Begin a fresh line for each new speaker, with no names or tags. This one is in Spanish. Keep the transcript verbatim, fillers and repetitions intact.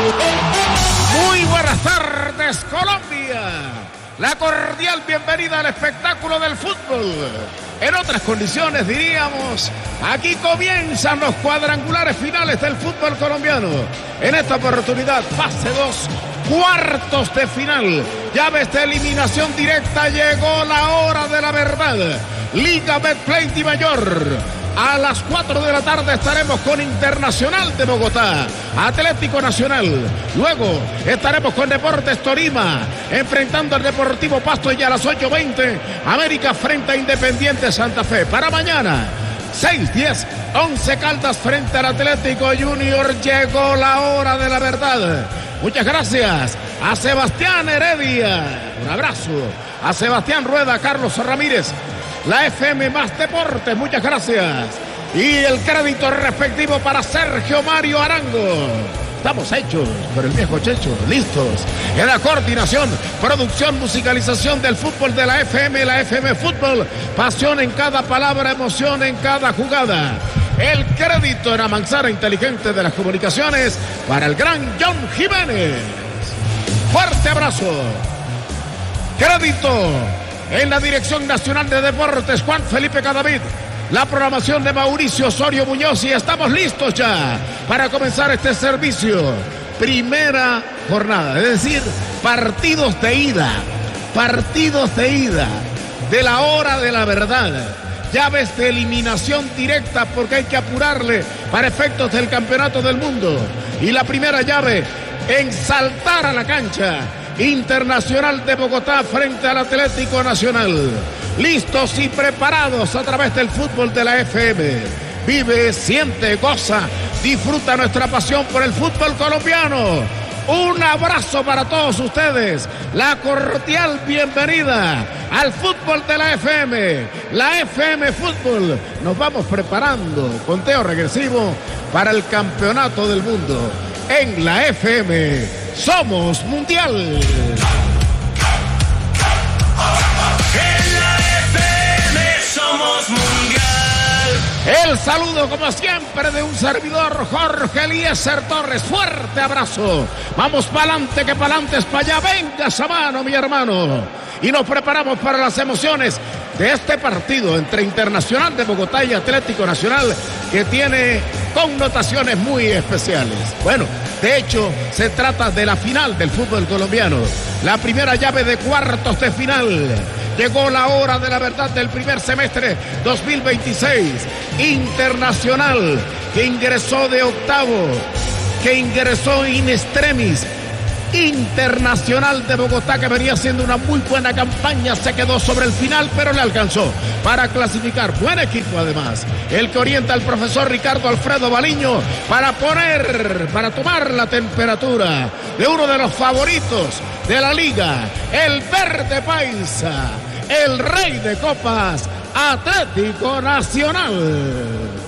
Muy buenas tardes, Colombia. La cordial bienvenida al espectáculo del fútbol. En otras condiciones diríamos, aquí comienzan los cuadrangulares finales del fútbol colombiano. En esta oportunidad, fase dos, cuartos de final. Llaves de eliminación directa, llegó la hora de la verdad. Liga Betplay Dimayor. A las cuatro de la tarde estaremos con Internacional de Bogotá, Atlético Nacional. Luego estaremos con Deportes Tolima, enfrentando al Deportivo Pasto, y a las ocho veinte, América frente a Independiente Santa Fe. Para mañana, seis, diez, Once Caldas frente al Atlético Junior. Llegó la hora de la verdad. Muchas gracias a Sebastián Heredia. Un abrazo a Sebastián Rueda, a Carlos Ramírez. La F M Más Deportes, muchas gracias. Y el crédito respectivo para Sergio Mario Arango. Estamos hechos por el viejo Checho, listos. En la coordinación, producción, musicalización del fútbol de la F M, la F M Fútbol. Pasión en cada palabra, emoción en cada jugada. El crédito en la manzana inteligente de las comunicaciones para el gran John Jiménez. Fuerte abrazo. Crédito en la Dirección Nacional de Deportes, Juan Felipe Cadavid. La programación de Mauricio Osorio Muñoz, y estamos listos ya para comenzar este servicio. Primera jornada, es decir, partidos de ida, partidos de ida de la hora de la verdad. Llaves de eliminación directa, porque hay que apurarle para efectos del Campeonato del Mundo. Y la primera llave en saltar a la cancha. Internacional de Bogotá frente al Atlético Nacional. Listos y preparados a través del fútbol de la F M. Vive, siente, goza, disfruta nuestra pasión por el fútbol colombiano. Un abrazo para todos ustedes. La cordial bienvenida al fútbol de la F M. La F M Fútbol. Nos vamos preparando, conteo regresivo, para el Campeonato del Mundo. En la F M somos mundial.
En la F M somos mundial.
El saludo, como siempre, de un servidor, Jorge Eliezer Torres. Fuerte abrazo. Vamos pa'lante, que pa'lante es pa' allá. Venga esa mano, mi hermano. Y nos preparamos para las emociones de este partido entre Internacional de Bogotá y Atlético Nacional, que tiene connotaciones muy especiales. Bueno, de hecho, se trata de la final del fútbol colombiano. La primera llave de cuartos de final. Llegó la hora de la verdad del primer semestre dos mil veintiséis. Internacional, que ingresó de octavo, que ingresó in extremis. Internacional de Bogotá, que venía haciendo una muy buena campaña, se quedó sobre el final, pero le alcanzó para clasificar. Buen equipo, además, el que orienta al profesor Ricardo Alfredo Baliño para poner, para tomar la temperatura de uno de los favoritos de la liga, el verde paisa, el rey de copas, Atlético Nacional.